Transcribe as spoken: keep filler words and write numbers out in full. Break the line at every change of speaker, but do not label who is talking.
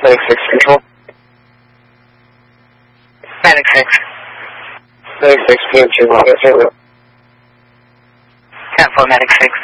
Medic six control.
Medic six.
Medic six, P M two, one, yes, sir.
ten four, Medic six.